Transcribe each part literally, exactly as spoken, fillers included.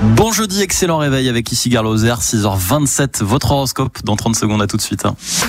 Bon jeudi, excellent réveil avec ici Gare Lozère, six heures vingt-sept, votre horoscope dans trente secondes, à tout de suite.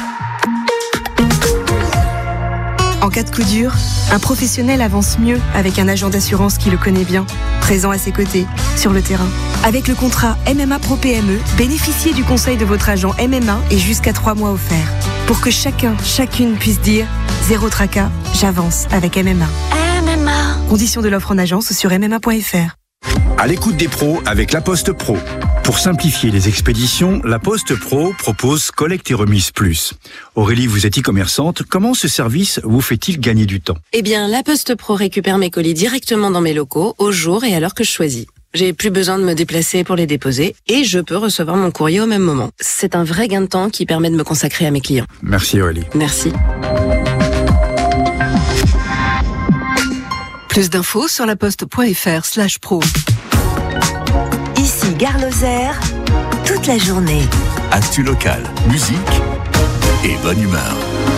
En cas de coup dur, un professionnel avance mieux avec un agent d'assurance qui le connaît bien, présent à ses côtés, sur le terrain. Avec le contrat M M A Pro P M E, bénéficiez du conseil de votre agent M M A et jusqu'à trois mois offerts. Pour que chacun, chacune puisse dire « Zéro tracas, j'avance avec M M A ». M M A. Conditions de l'offre en agence sur m m a point f r. À l'écoute des pros avec La Poste Pro. Pour simplifier les expéditions, La Poste Pro propose Collecte et Remise Plus. Aurélie, vous êtes e-commerçante. Comment ce service vous fait-il gagner du temps ? Eh bien, La Poste Pro récupère mes colis directement dans mes locaux, au jour et à l'heure que je choisis. J'ai plus besoin de me déplacer pour les déposer et je peux recevoir mon courrier au même moment. C'est un vrai gain de temps qui permet de me consacrer à mes clients. Merci Aurélie. Merci. Plus d'infos sur laposte.fr slash pro. Ici Gare Lozère, toute la journée. Actu locale, musique et bonne humeur.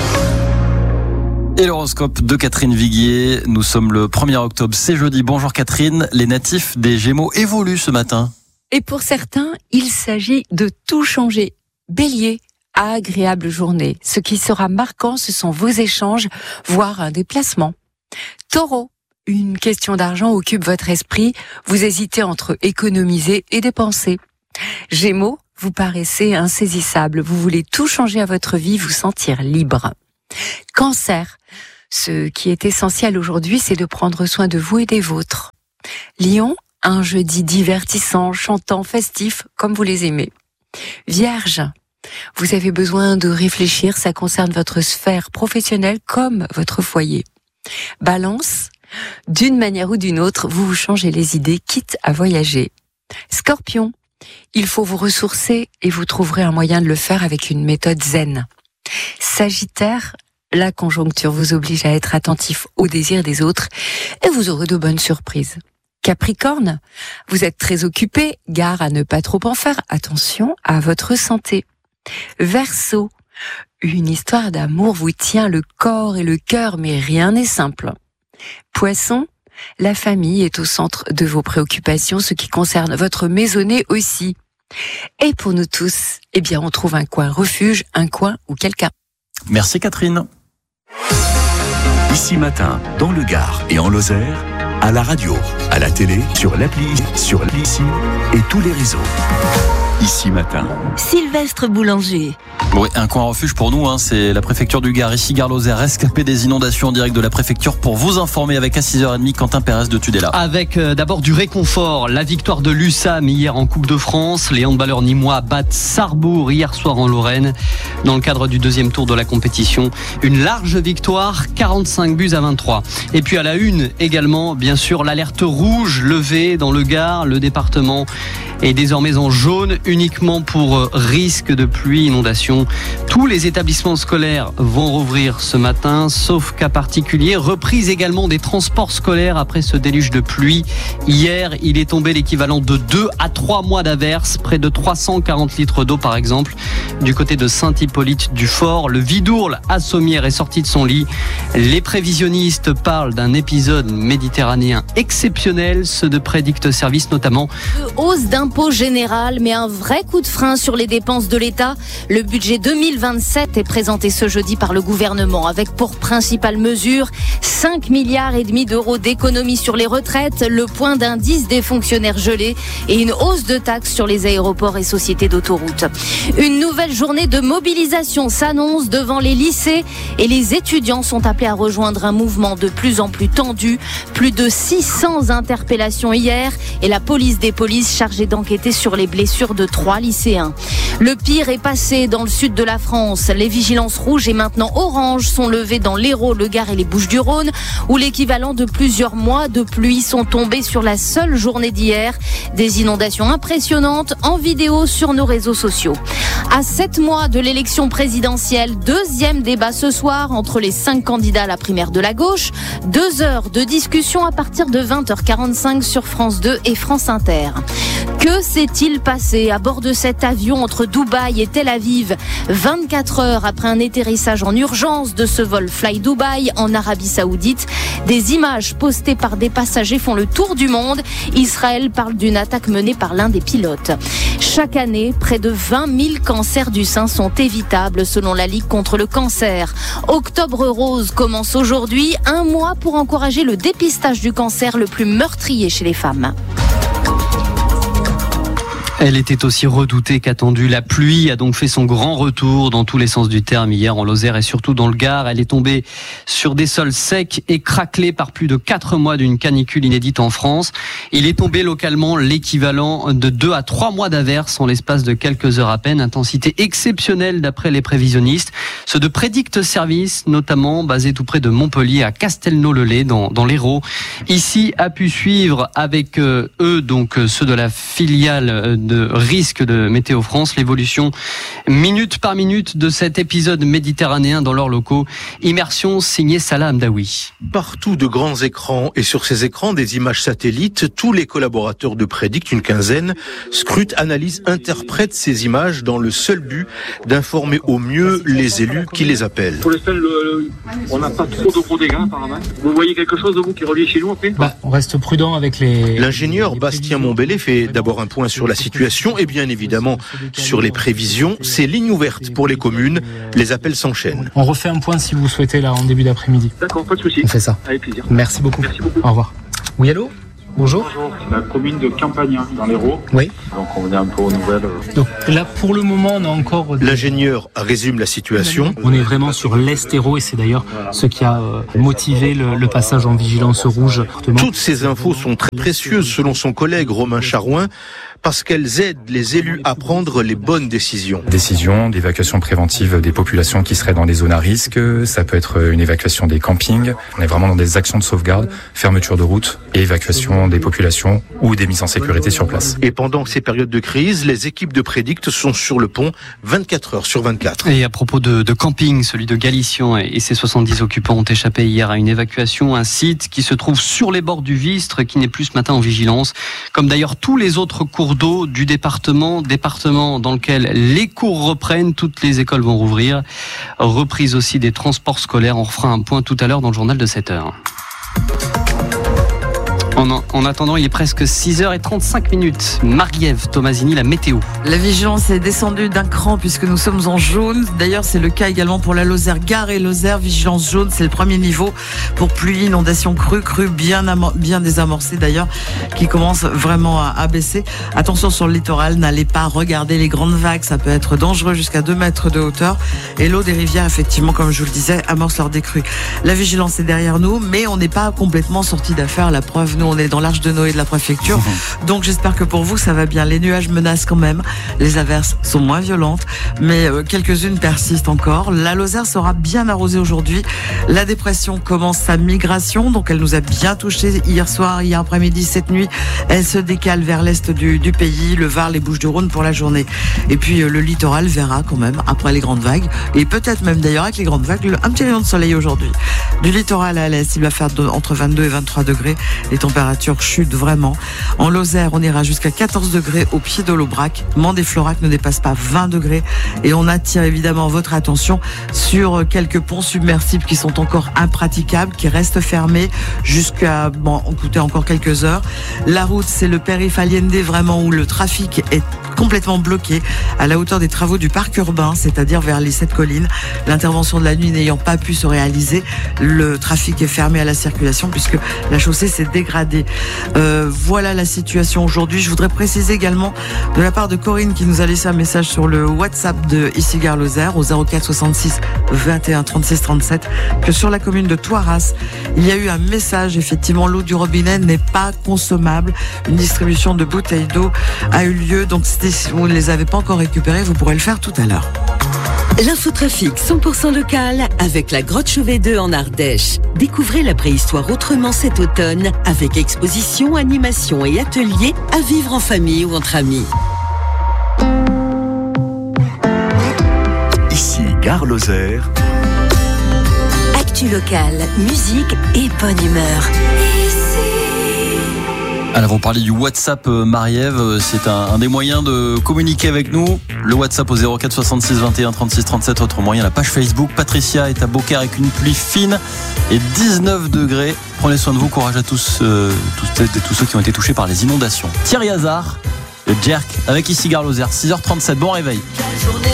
Et l'horoscope de Catherine Viguier. Nous sommes le premier octobre, c'est jeudi. Bonjour Catherine. Les natifs des Gémeaux évoluent ce matin. Et pour certains, il s'agit de tout changer. Bélier, agréable journée. Ce qui sera marquant, ce sont vos échanges, voire un déplacement. Taureau, une question d'argent occupe votre esprit. Vous hésitez entre économiser et dépenser. Gémeaux, vous paraissez insaisissable. Vous voulez tout changer à votre vie, vous sentir libre. Cancer, ce qui est essentiel aujourd'hui, c'est de prendre soin de vous et des vôtres. Lion, un jeudi divertissant, chantant, festif, comme vous les aimez. Vierge, vous avez besoin de réfléchir, ça concerne votre sphère professionnelle comme votre foyer. Balance, d'une manière ou d'une autre, vous vous changez les idées, quitte à voyager. Scorpion, il faut vous ressourcer et vous trouverez un moyen de le faire avec une méthode zen. Sagittaire, la conjoncture vous oblige à être attentif aux désirs des autres et vous aurez de bonnes surprises. Capricorne, vous êtes très occupé, gare à ne pas trop en faire, attention à votre santé. Verseau, une histoire d'amour vous tient le corps et le cœur, mais rien n'est simple. Poisson, la famille est au centre de vos préoccupations, ce qui concerne votre maisonnée aussi. Et pour nous tous, eh bien, on trouve un coin refuge, un coin ou quelqu'un. Merci Catherine. Ici matin, dans le Gard et en Lozère, à la radio, à la télé, sur l'appli, sur l'ici et tous les réseaux. Ici matin. Sylvestre Boulanger. Oui, un coin refuge pour nous, hein, c'est la préfecture du Gard, ici Gare Lozère, rescapé des inondations en direct de la préfecture pour vous informer avec à six heures trente Quentin Pérez de Tudela. Avec euh, d'abord du réconfort, la victoire de l'U S A M hier en Coupe de France. Les handballeurs nîmois battent Sarrebourg hier soir en Lorraine. Dans le cadre du deuxième tour de la compétition, une large victoire, quarante-cinq buts à vingt-trois. Et puis à la une également, bien sûr, l'alerte rouge levée dans le Gard. Le département est désormais en jaune, uniquement pour risque de pluie, inondation. Tous les établissements scolaires vont rouvrir ce matin, sauf cas particulier. Reprise également des transports scolaires après ce déluge de pluie. Hier, il est tombé l'équivalent de deux à trois mois d'averses, près de trois cent quarante litres d'eau par exemple. Du côté de Saint-Hippolyte-du-Fort, le Vidourle à Sommières est sorti de son lit. Les prévisionnistes parlent d'un épisode méditerranéen exceptionnel, ceux de Predict Service notamment. Hausse d'impôt général, mais un vrai coup de frein sur les dépenses de l'État. Le budget deux mille vingt-sept est présenté ce jeudi par le gouvernement avec pour principale mesure cinq milliards et demi d'euros d'économies sur les retraites, le point d'indice des fonctionnaires gelés et une hausse de taxes sur les aéroports et sociétés d'autoroutes. Une nouvelle journée de mobilisation s'annonce devant les lycées et les étudiants sont appelés à rejoindre un mouvement de plus en plus tendu. Plus de six cents interpellations hier et la police des polices chargée d'enquêter sur les blessures de trois lycéens. Le pire est passé dans le sud de la France. Les vigilances rouges et maintenant oranges sont levées dans l'Hérault, le Gard et les Bouches-du-Rhône, où l'équivalent de plusieurs mois de pluie sont tombés sur la seule journée d'hier. Des inondations impressionnantes en vidéo sur nos réseaux sociaux. À sept mois de l'élection présidentielle, deuxième débat ce soir entre les cinq candidats à la primaire de la gauche. Deux heures de discussion à partir de vingt heures quarante-cinq sur France deux et France Inter. Que Que s'est-il passé à bord de cet avion entre Dubaï et Tel Aviv vingt-quatre heures après un atterrissage en urgence de ce vol Fly Dubai en Arabie Saoudite? Des images postées par des passagers font le tour du monde. Israël parle d'une attaque menée par l'un des pilotes. Chaque année, près de vingt mille cancers du sein sont évitables selon la Ligue contre le cancer. Octobre Rose commence aujourd'hui, un mois pour encourager le dépistage du cancer le plus meurtrier chez les femmes. Elle était aussi redoutée qu'attendue. La pluie a donc fait son grand retour dans tous les sens du terme hier en Lozère et surtout dans le Gard. Elle est tombée sur des sols secs et craquelés par plus de quatre mois d'une canicule inédite en France. Il est tombé localement l'équivalent de deux à trois mois d'averses en l'espace de quelques heures à peine. Intensité exceptionnelle d'après les prévisionnistes. Ceux de Prédict Service, notamment basés tout près de Montpellier à Castelnau-le-Lay dans, dans l'Hérault. Ici a pu suivre avec euh, eux, donc ceux de la filiale euh, de risque de Météo France, l'évolution minute par minute de cet épisode méditerranéen dans leurs locaux. Immersion signée Salah Hamdaoui. Partout de grands écrans et sur ces écrans des images satellites, tous les collaborateurs de Prédict, une quinzaine, scrutent, analysent, interprètent ces images dans le seul but d'informer au mieux les élus qui les appellent. Pour l'instant, le, on n'a pas trop de gros dégâts apparemment. Vous voyez quelque chose de vous qui revient chez nous après? Bah, on reste prudent avec les... L'ingénieur Bastien Montbellet fait d'abord un point sur la situation et bien évidemment sur les prévisions. C'est ligne ouverte pour les communes. Les appels s'enchaînent. On refait un point si vous souhaitez là en début d'après-midi. D'accord, pas de souci. On fait ça. Avec plaisir. Merci beaucoup. Merci beaucoup. Au revoir. Oui, allô? Bonjour. Bonjour, c'est la commune de Campagnin, dans l'Hérault. Oui. Donc on venait un peu aux nouvelles. Donc là, pour le moment, on a encore... L'ingénieur résume la situation. On est vraiment sur l'Est Hérault et c'est d'ailleurs ce qui a motivé le, le passage en vigilance rouge. Toutes ces infos sont très précieuses selon son collègue Romain Charouin, parce qu'elles aident les élus à prendre les bonnes décisions. Décision d'évacuation préventive des populations qui seraient dans des zones à risque, ça peut être une évacuation des campings, on est vraiment dans des actions de sauvegarde, fermeture de route et évacuation des populations ou des mises en sécurité sur place. Et pendant ces périodes de crise, les équipes de Prédict sont sur le pont vingt-quatre heures sur vingt-quatre. Et à propos de, de camping, celui de Galician et ses soixante-dix occupants ont échappé hier à une évacuation, un site qui se trouve sur les bords du Vistre, qui n'est plus ce matin en vigilance, comme d'ailleurs tous les autres cours d'eau du département, département dans lequel les cours reprennent, toutes les écoles vont rouvrir. Reprise aussi des transports scolaires, on refera un point tout à l'heure dans le journal de sept heures. En, en attendant, il est presque six heures trente-cinq minutes. Marie-Ève Tomasini, la météo. La vigilance est descendue d'un cran puisque nous sommes en jaune. D'ailleurs, c'est le cas également pour la Lozère. Gare et Lozère, vigilance jaune, c'est le premier niveau pour pluie, inondation crue, crue bien, amo- bien désamorcée d'ailleurs, qui commence vraiment à, à baisser. Attention sur le littoral, n'allez pas regarder les grandes vagues, ça peut être dangereux jusqu'à deux mètres de hauteur. Et l'eau des rivières, effectivement, comme je vous le disais, amorce leur décrue. La vigilance est derrière nous, mais on n'est pas complètement sorti d'affaire. La preuve, nous, on est dans l'Arche de Noé de la préfecture. Donc j'espère que pour vous ça va bien. Les nuages menacent quand même. Les averses sont moins violentes, mais euh, quelques-unes persistent encore. La Lozère sera bien arrosée aujourd'hui. La dépression commence sa migration, donc elle nous a bien touchés hier soir, hier après-midi, cette nuit. Elle se décale vers l'est du, du pays, le Var, les Bouches-du-Rhône pour la journée. Et puis euh, le littoral verra quand même après les grandes vagues, et peut-être même d'ailleurs avec les grandes vagues, un petit rayon de soleil aujourd'hui. Du littoral à l'est, il va faire de, entre vingt-deux et vingt-trois degrés. Les températures chute vraiment. En Lozère, on ira jusqu'à quatorze degrés au pied de l'Aubrac. Mende et Florac ne dépassent pas vingt degrés. Et on attire évidemment votre attention sur quelques ponts submersibles qui sont encore impraticables, qui restent fermés jusqu'à, bon, écoutez, encore quelques heures. La route, c'est le périph' Allende, vraiment où le trafic est complètement bloqué à la hauteur des travaux du parc urbain, c'est-à-dire vers les sept collines. L'intervention de la nuit n'ayant pas pu se réaliser, le trafic est fermé à la circulation puisque la chaussée s'est dégradée. Euh, voilà la situation aujourd'hui. Je voudrais préciser également de la part de Corinne qui nous a laissé un message sur le WhatsApp de ici Gare Lozère au zéro quatre soixante-six vingt et un trente-six trente-sept que sur la commune de Thoiras, il y a eu un message. Effectivement, l'eau du robinet n'est pas consommable. Une distribution de bouteilles d'eau a eu lieu. Donc, si vous ne les avez pas encore récupérées, vous pourrez le faire tout à l'heure. L'infotrafic cent pour cent local avec la Grotte Chauvet deux en Ardèche. Découvrez la préhistoire autrement cet automne avec exposition, animation et ateliers à vivre en famille ou entre amis. Ici, Gare Lozère. Actu local, musique et bonne humeur. Alors vous parlez du WhatsApp, Marie-Ève, c'est un, un des moyens de communiquer avec nous. Le WhatsApp au zéro quatre soixante-six vingt et un trente-six trente-sept, autre moyen, la page Facebook. Patricia est à Beaucaire avec une pluie fine et dix-neuf degrés. Prenez soin de vous, courage à tous, euh, tous, tous ceux qui ont été touchés par les inondations. Thierry Hazard, le Jerk avec ici Gare Lozère, six heures trente-sept, bon réveil.